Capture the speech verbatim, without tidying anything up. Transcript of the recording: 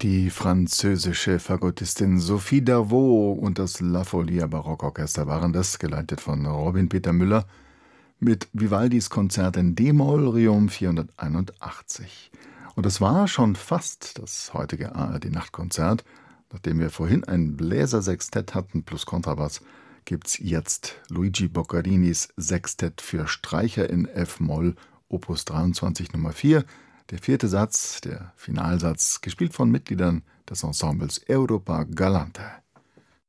Die französische Fagottistin Sophie Davot und das La Folia Barockorchester waren das, geleitet von Robin Peter Müller, mit Vivaldis Konzert in d-Moll, Riom vierhunderteinundachtzig. Und das war schon fast das heutige A R D-Nachtkonzert. Nachdem wir vorhin ein Bläsersextett hatten plus Kontrabass, gibt's jetzt Luigi Boccarinis Sextett für Streicher in F-Moll, Opus dreiundzwanzig Nummer vier, der vierte Satz, der Finalsatz, gespielt von Mitgliedern des Ensembles Europa Galante.